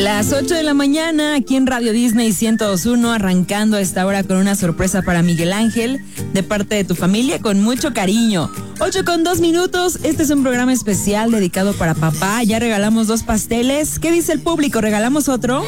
Las 8 de la mañana, aquí en Radio Disney 102.1, arrancando a esta hora con una sorpresa para Miguel Ángel, de parte de tu familia, con mucho cariño. 8:02, este es un programa especial dedicado para papá. Ya regalamos 2 pasteles. ¿Qué dice el público? ¿Regalamos otro?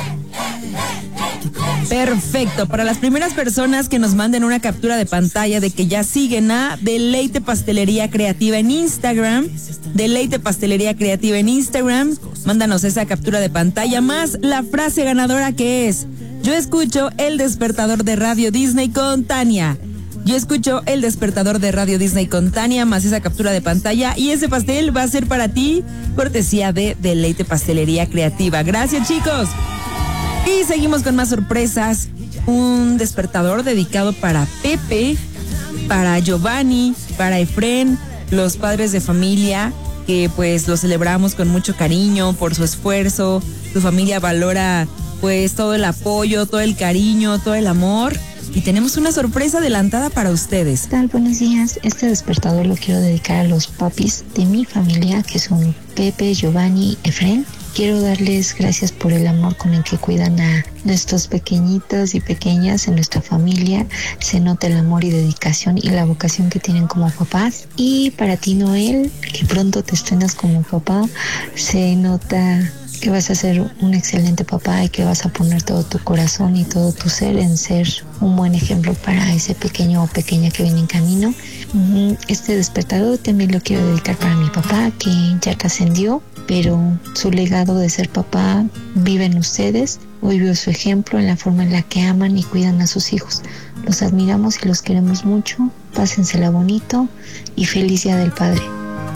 Perfecto, para las primeras personas que nos manden una captura de pantalla de que ya siguen a Deleite Pastelería Creativa en Instagram, Deleite Pastelería Creativa en Instagram, mándanos esa captura de pantalla más la frase ganadora, que es: yo escucho el despertador de Radio Disney con Tania. Yo escucho el despertador de Radio Disney con Tania, más esa captura de pantalla, y ese pastel va a ser para ti, cortesía de Deleite Pastelería Creativa. Gracias, chicos. Y seguimos con más sorpresas. Un despertador dedicado para Pepe, para Giovanni, para Efren, los padres de familia, que pues lo celebramos con mucho cariño por su esfuerzo. Tu familia valora pues todo el apoyo, todo el cariño, todo el amor. Y tenemos una sorpresa adelantada para ustedes. ¿Qué tal? Buenos días. Este despertador lo quiero dedicar a los papis de mi familia, que son Pepe, Giovanni, Efren. Quiero darles gracias por el amor con el que cuidan a nuestros pequeñitos y pequeñas en nuestra familia. Se nota el amor y dedicación y la vocación que tienen como papás. Y para ti, Noel, que pronto te estrenas como papá, se nota que vas a ser un excelente papá y que vas a poner todo tu corazón y todo tu ser en ser un buen ejemplo para ese pequeño o pequeña que viene en camino. Este despertador también lo quiero dedicar para mi papá, que ya trascendió, pero su legado de ser papá vive en ustedes. Hoy veo su ejemplo en la forma en la que aman y cuidan a sus hijos. Los admiramos y los queremos mucho. Pásensela bonito y feliz Día del Padre.